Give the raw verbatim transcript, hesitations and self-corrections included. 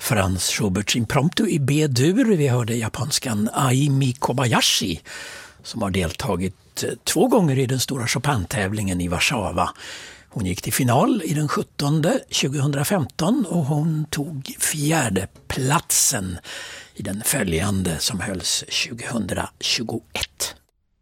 Franz Schuberts Impromptu i B-dur. Vi hörde japanskan Aimi Kobayashi som har deltagit två gånger i den stora Chopin-tävlingen i Warszawa. Hon gick till final i den sjuttonde tjugohundrafemton och hon tog fjärde platsen i den följande som hölls tjugohundratjugoett.